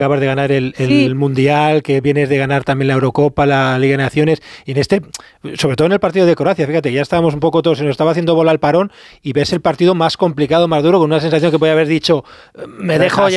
acabas de ganar el Sí. Mundial, que vienes de ganar también la Eurocopa, la Liga de Naciones, y sobre todo en el partido de Croacia, fíjate, ya estábamos un poco todos, se nos estaba haciendo bola el parón, y ves el partido más complicado, más duro, con una sensación que podía haber dicho, me dejo